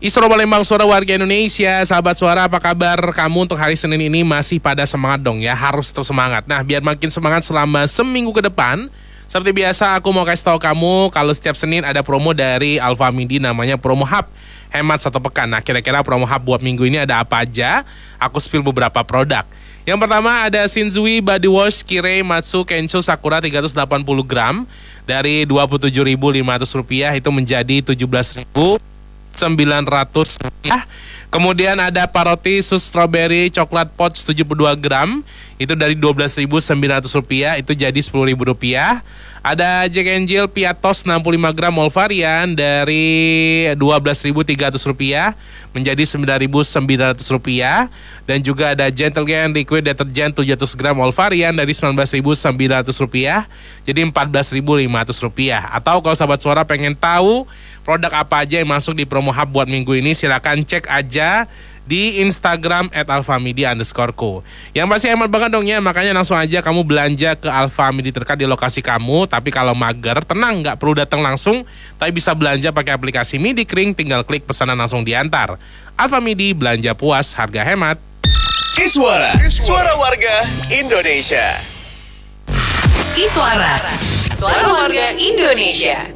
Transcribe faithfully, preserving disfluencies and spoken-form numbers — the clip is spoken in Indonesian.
Isro Palembang, suara warga Indonesia. Sahabat suara, apa kabar kamu untuk hari Senin ini? Masih pada semangat dong ya, harus tetap semangat. Nah, biar makin semangat selama seminggu ke depan, seperti biasa aku mau kasih tahu kamu kalau setiap Senin ada promo dari Alfamidi, namanya promo Hub hemat satu pekan. Nah, kira-kira promo Hub buat minggu ini ada apa aja? Aku spill beberapa produk. Yang pertama ada Shinzui Body Wash Kirei Matsu Kencho Sakura tiga ratus delapan puluh gram dari dua puluh tujuh ribu lima ratus rupiah itu menjadi tujuh belas ribu sembilan ratus rupiah. Kemudian ada Paroti Sus Strawberry Coklat Pouch tujuh puluh dua gram itu dari dua belas ribu sembilan ratus rupiah itu jadi sepuluh ribu rupiah. Ada Jack and Jill Piatos enam puluh lima gram all varian dari dua belas ribu tiga ratus rupiah menjadi sembilan ribu sembilan ratus rupiah. Dan juga ada Gentleman Liquid Detergent tujuh ratus gram all varian dari sembilan belas ribu sembilan ratus rupiah jadi empat belas ribu lima ratus rupiah. Atau kalau sahabat suara pengen tahu produk apa aja yang masuk di promo Hub buat minggu ini, silakan cek aja di Instagram at alfamidi underscore co. Yang pasti hemat banget dong ya, makanya langsung aja kamu belanja ke Alfamidi terdekat di lokasi kamu. Tapi kalau mager, tenang, nggak perlu datang langsung, tapi bisa belanja pakai aplikasi Midi Kering, tinggal klik pesanan langsung diantar. Alfamidi, belanja puas, harga hemat. Iswara, suara warga Indonesia. Iswara, suara warga Indonesia.